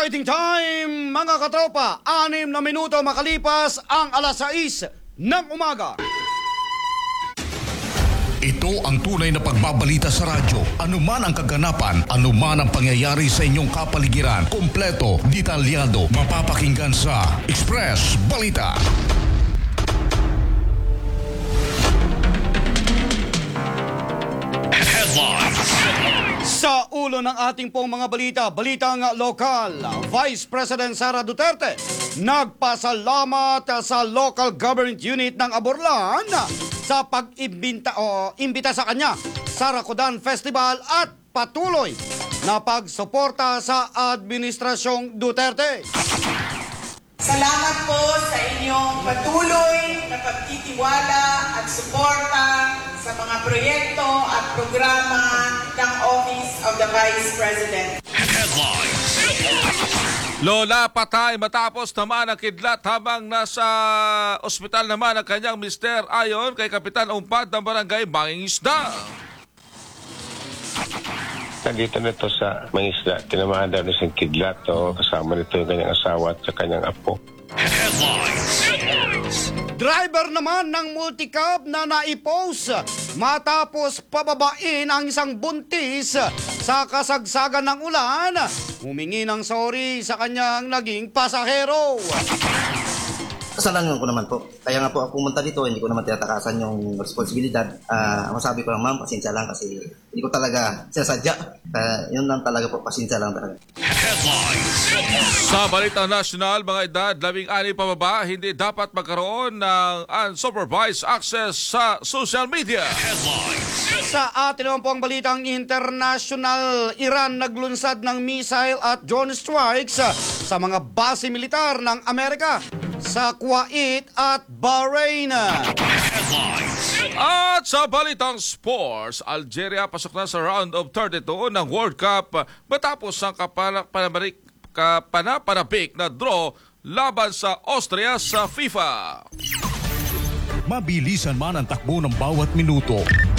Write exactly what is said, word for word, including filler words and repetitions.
Fighting time, mga katropa. Anim na minuto makalipas ang alas sais ng umaga. Ito ang tunay na pagbabalita sa radyo. Anuman ang kaganapan, anuman ang pangyayari sa inyong kapaligiran, kompleto, detalyado, mapapakinggan sa Express Balita. Headlines. Sa ulo ng ating pong mga balita, balitang lokal, Vice President Sara Duterte nagpasalamat sa local government unit ng Aborlan sa pag-imbita o imbita sa kanya sa Rakudan Festival at patuloy na pagsuporta sa Administrasyong Duterte. Salamat po sa inyong patuloy na pagtitiwala at suporta sa mga proyekto at programa ng Office of the Vice President. Headlines. Lola patay matapos naman ang kidlat habang nasa ospital naman ang kanyang mister ayon kay Kapitan Umpad ng Barangay Mangingisda. Nandito na ito sa Mangisda, tinamahan daw isang kidlat o kasama nito yung kanyang asawa at sa kanyang apo. Headlines. Driver naman ng multicab na naipose matapos pababain ang isang buntis sa kasagsagan ng ulan, humingi ng sorry sa kanyang naging pasahero. Kasalanan ko naman po. Kaya nga po ako pumunta dito, hindi ko naman tinatakasan yung responsibilidad. Uh, ang masabi ko lang, ma'am, pasensya lang kasi hindi ko talaga sinasadya. Uh, yun lang talaga po, pasensya lang talaga. Headlines. Sa Balitang National, mga edad labing ani pababa, hindi dapat magkaroon ng unsupervised access sa social media. Headlines. Sa atin naman po ang balitang international, Iran naglunsad ng missile at drone strikes sa mga base militar ng Amerika sa Kuwait at Bahrain. Headlines. At sa Balitang Sports, Algeria pasok na sa round of thirty-two ng World Cup matapos ang kapanapanabik, kapanapanabik na draw laban sa Austria sa FIFA. Mabilisan man ang takbo ng bawat minuto,